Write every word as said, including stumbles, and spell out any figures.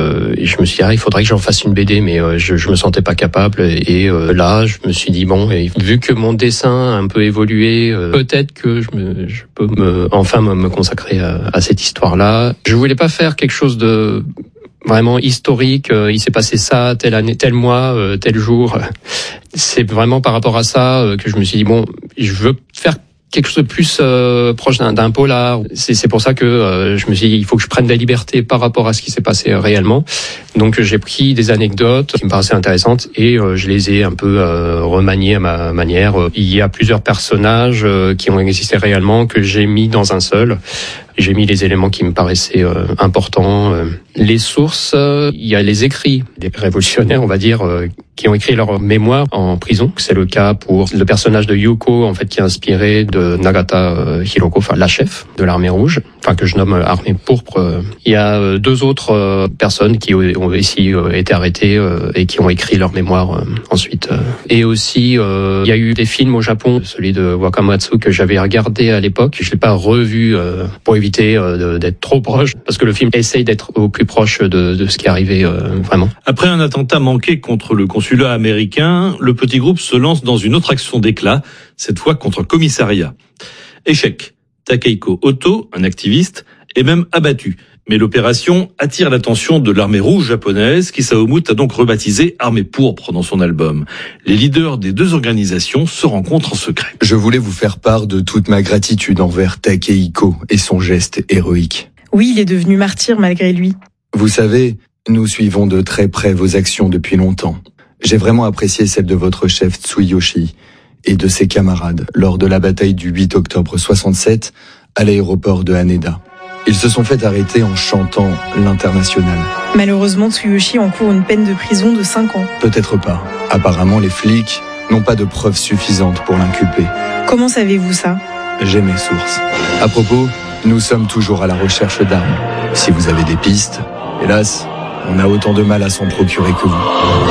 euh, et je me suis dit, ah, il faudrait que j'en fasse une B D, mais euh, je, je me sentais pas capable. Et euh, là, je me suis dit, bon, et vu que mon dessin a un peu évolué, euh, peut-être que je, me, je peux me, enfin me, me consacrer à, à cette histoire-là. Je voulais pas faire quelque chose de vraiment historique. Euh, il s'est passé ça, telle année, tel mois, euh, tel jour. C'est vraiment par rapport à ça euh, que je me suis dit, bon, je veux faire quelque chose de plus euh, proche d'un, d'un polar. C'est, c'est pour ça que euh, je me suis dit, il faut que je prenne de la liberté par rapport à ce qui s'est passé euh, réellement. Donc j'ai pris des anecdotes qui me paraissaient intéressantes et euh, je les ai un peu euh, remaniées à ma manière. Il y a plusieurs personnages euh, qui ont existé réellement que j'ai mis dans un seul. J'ai mis les éléments qui me paraissaient euh, importants. Les sources, euh, il y a les écrits des révolutionnaires, on va dire, euh, qui ont écrit leur mémoire en prison. C'est le cas pour le personnage de Yuko, en fait, qui est inspiré de Nagata euh, Hiroko, enfin la chef de l'armée rouge, enfin que je nomme euh, armée pourpre. Il y a euh, deux autres euh, personnes qui ont ici euh, été arrêtées euh, et qui ont écrit leur mémoire euh, ensuite. Euh. Et aussi, euh, il y a eu des films au Japon, celui de Wakamatsu que j'avais regardé à l'époque. Je l'ai pas revu euh, pour éviter euh, d'être trop proche, parce que le film essaye d'être au plus proche de, de ce qui est arrivé euh, vraiment. Après un attentat manqué contre le consulat américain, le petit groupe se lance dans une autre action d'éclat, cette fois contre un commissariat. Échec. Takehiko Oto, un activiste, est même abattu. Mais l'opération attire l'attention de l'armée rouge japonaise, qui Saomut a donc rebaptisé Armée pourpre dans son album. Les leaders des deux organisations se rencontrent en secret. Je voulais vous faire part de toute ma gratitude envers Takehiko et son geste héroïque. Oui, il est devenu martyr malgré lui. Vous savez, nous suivons de très près vos actions depuis longtemps. J'ai vraiment apprécié celle de votre chef Tsuyoshi et de ses camarades lors de la bataille du huit octobre soixante-sept à l'aéroport de Haneda. Ils se sont fait arrêter en chantant l'Internationale. Malheureusement, Tsuyoshi encourt une peine de prison de cinq ans. Peut-être pas. Apparemment, les flics n'ont pas de preuves suffisantes pour l'inculper. Comment savez-vous ça ? J'ai mes sources. À propos, nous sommes toujours à la recherche d'armes. Si vous avez des pistes, hélas, on a autant de mal à s'en procurer que vous.